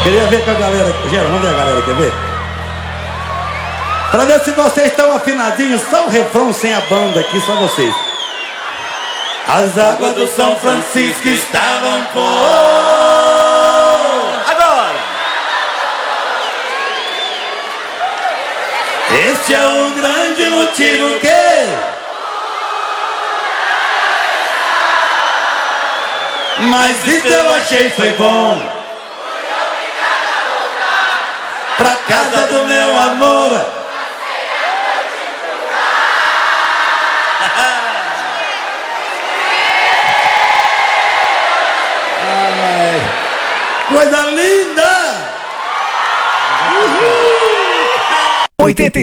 Queria ver com a galera. Gera, vamos ver a galera, quer ver? Pra ver se vocês estão afinadinhos. Só o refrão sem a banda aqui, só vocês. As águas do São Francisco estavam por... Agora! Este é o grande motivo que... Mas isso eu achei foi bom. Pra casa do meu amor. Ai, coisa linda! 80